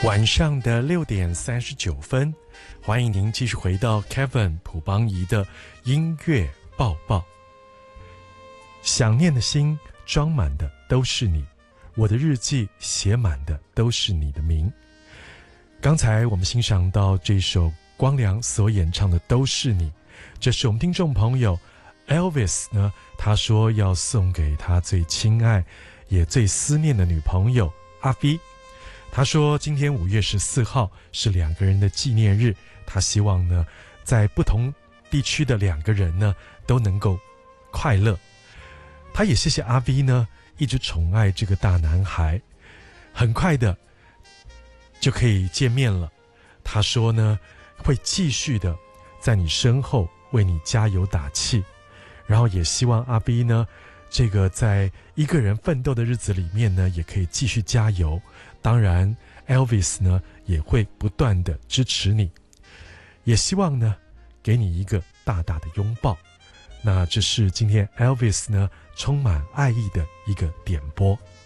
晚上的6:39，欢迎您继续回到 Kevin 朴邦仪的音乐报报。想念的心装满的都是你，我的日记写满的都是你的名。刚才我们欣赏到这首光良所演唱的《都是你》，这是我们听众朋友 Elvis 呢，他说要送给他最亲爱也最思念的女朋友阿 V。他说今天5月14号是2个人的纪念日，他希望呢在不同地区的2个人呢都能够快乐。他也谢谢阿 V 呢一直宠爱这个大男孩，很快的就可以见面了。他说呢会继续的在你身后为你加油打气，然后也希望阿 V 呢这个在一个人奋斗的日子里面呢也可以继续加油。当然 Elvis 呢也会不断的支持你，也希望呢给你一个大大的拥抱。那这是今天 Elvis 呢充满爱意的一个点播。